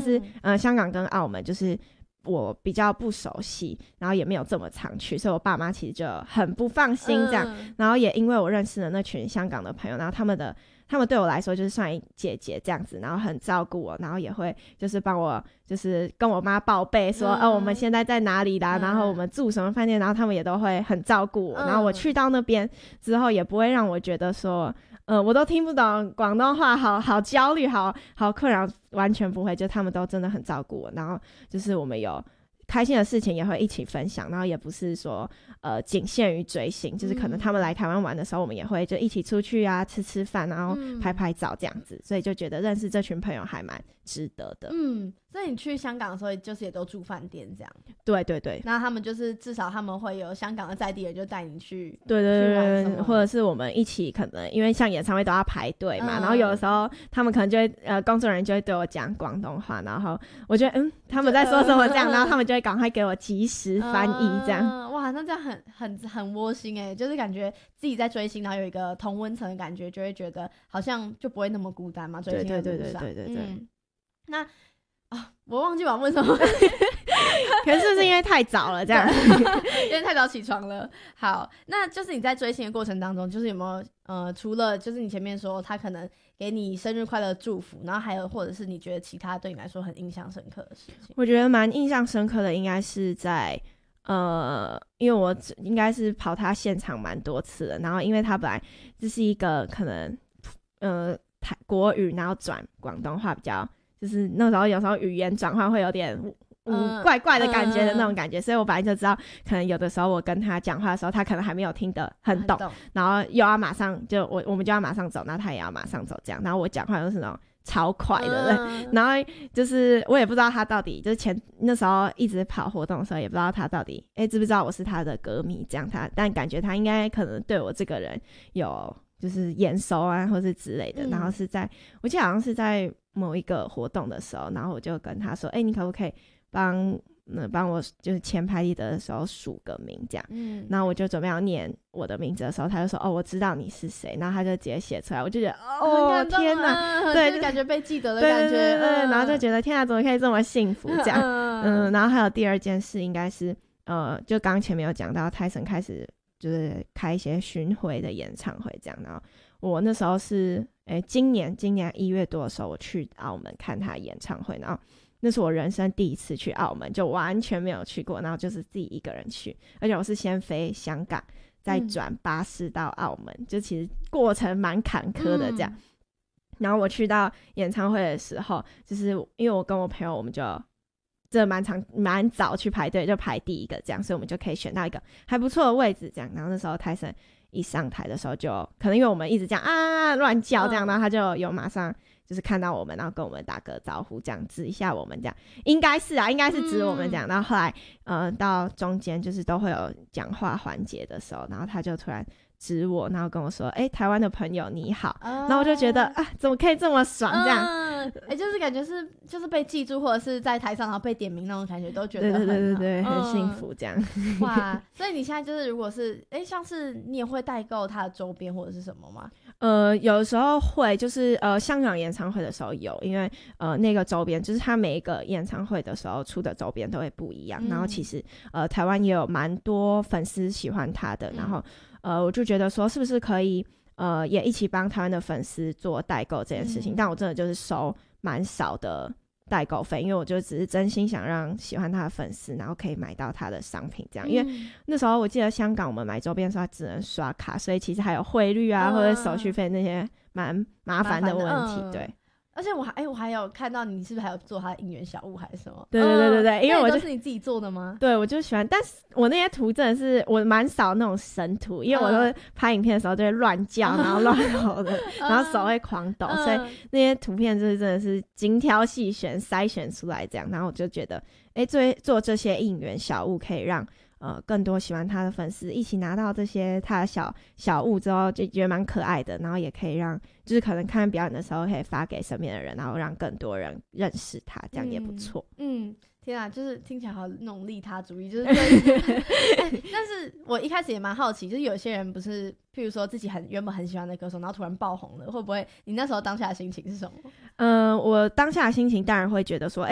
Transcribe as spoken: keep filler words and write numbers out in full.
是、嗯、呃，香港跟澳门就是我比较不熟悉，然后也没有这么常去，所以我爸妈其实就很不放心这样、嗯、然后也因为我认识了那群香港的朋友，然后他们的他们对我来说就是算姐姐这样子，然后很照顾我，然后也会就是帮我就是跟我妈报备说、嗯、哦我们现在在哪里啦、嗯、然后我们住什么饭店，然后他们也都会很照顾我、嗯、然后我去到那边之后也不会让我觉得说呃，我都听不懂广东话，好好焦虑，好好困扰，完全不会，就他们都真的很照顾我，然后就是我们有开心的事情也会一起分享，然后也不是说呃仅限于追星，就是可能他们来台湾玩的时候，我们也会就一起出去啊，吃吃饭，然后拍拍照这样子、嗯、所以就觉得认识这群朋友还蛮值得的。 嗯，所以你去香港的时候就是也都住饭店这样？ 对对对， 那他们就是至少他们会有香港的在地人就带你去， 对对对对，或者是我们一起，可能因为像演唱会都要排队嘛、嗯、然后有的时候他们可能就会呃工作人员就会对我讲广东话，然后我觉得嗯他们在说什么这样、呃、然后他们就会赶快给我及时翻译这样、 呃、哇那这样很很很窝心耶，就是感觉自己在追星然后有一个同温层的感觉，就会觉得好像就不会那么孤单嘛，追星的路上。对对对对对对对、嗯、那啊，我忘记我问什么可是是不是因为太早了这样因为太早起床了。好，那就是你在追星的过程当中，就是有没有呃，除了就是你前面说他可能给你生日快乐祝福，然后还有或者是你觉得其他对你来说很印象深刻的事情？ 我觉得蛮印象深刻的应该是在呃，因为我应该是跑他现场蛮多次了，然后因为他本来这是一个可能呃台国语然后转广东话比较，就是那时候有时候语言转换会有点嗯怪怪的感觉的那种感觉、嗯、所以我本来就知道可能有的时候我跟他讲话的时候他可能还没有听得很懂, 很懂然后又要马上就我我们就要马上走，然后他也要马上走这样，然后我讲话都是那种超快的、嗯、然后就是我也不知道他到底就是前那时候一直跑活动的时候也不知道他到底哎知不知道我是他的歌迷这样，他但感觉他应该可能对我这个人有就是眼熟啊或是之类的、嗯、然后是在我记得好像是在某一个活动的时候，然后我就跟他说哎、欸、你可不可以帮嗯帮我就是签拍立得的时候署个名这样，嗯，然后我就准备要念我的名字的时候，他就说哦我知道你是谁，然后他就直接写出来，我就觉得哦天哪、 嗯、对，就感觉被记得的感觉， 对对对对、嗯、然后就觉得天哪怎么可以这么幸福这样，嗯, 嗯然后还有第二件事应该是呃就刚前面有讲到泰森开始就是开一些巡回的演唱会这样，然后我那时候是诶今年今年一月多的时候我去澳门看他演唱会，然后那是我人生第一次去澳门，就完全没有去过，然后就是自己一个人去，而且我是先飞香港再转巴士到澳门、嗯、就其实过程蛮坎坷的这样、嗯、然后我去到演唱会的时候，就是因为我跟我朋友我们就这蛮长蛮早去排队，就排第一个这样，所以我们就可以选到一个还不错的位置这样，然后那时候泰森一上台的时候就可能因为我们一直这样啊乱叫这样，然后他就有马上就是看到我们然后跟我们打个招呼这样指一下我们这样，应该是啊应该是指我们这样、嗯、然后后来呃到中间就是都会有讲话环节的时候，然后他就突然指我然后跟我说哎、欸、台湾的朋友你好、哦、然后我就觉得啊怎么可以这么爽这样， 哎、嗯欸，就是感觉是就是被记住或者是在台上然后被点名那种感觉，都觉得很对对对对、嗯、很幸福这样。 哇，所以你现在就是如果是哎、欸、像是你也会代购他的周边或者是什么吗？ 呃，有时候会，就是呃，香港演唱会的时候有，因为呃那个周边就是他每一个演唱会的时候出的周边都会不一样，嗯、然后其实呃台湾也有蛮多粉丝喜欢他的，嗯、然后呃我就觉得说是不是可以呃也一起帮台湾的粉丝做代购这件事情，嗯、但我真的就是收蛮少的代购费，因为我就只是真心想让喜欢他的粉丝然后可以买到他的商品这样、嗯、因为那时候我记得香港我们买周边的时候只能刷卡，所以其实还有汇率啊、嗯、或者手续费那些蛮麻烦的问题、嗯、对。 而且我还、欸、我还有看到你是不是还有做他的应援小物还是什么？ 对对对对对、嗯、因为我就都是你自己做的吗？ 对，我就喜欢，但是我那些图真的是我蛮少那种神图，因为我都拍影片的时候就会乱叫、嗯、然后乱吼的、嗯、然后手会狂抖、嗯、所以那些图片就是真的是精挑细选筛选出来这样，然后我就觉得哎，做做这些应援小物可以让呃更多喜欢他的粉丝一起拿到这些他的小小物之后就觉得蛮可爱的，然后也可以让就是可能看表演的时候可以发给身边的人，然后让更多人认识他，这样也不错。 嗯，嗯天啊，就是听起来好那种利他主义，就是对、欸、但是我一开始也蛮好奇，就是有些人不是譬如说自己很原本很喜欢的歌手然后突然爆红了，会不会你那时候当下的心情是什么？ 嗯、呃，我当下的心情当然会觉得说哎、